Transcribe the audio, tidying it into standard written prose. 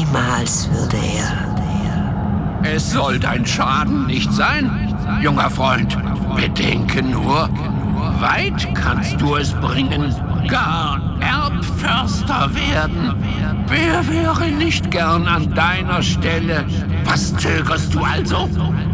Niemals würde er. Es soll dein Schaden nicht sein, junger Freund. Bedenke nur, weit kannst du es bringen, gar Erbförster werden. Wer wäre nicht gern an deiner Stelle? Was zögerst du also?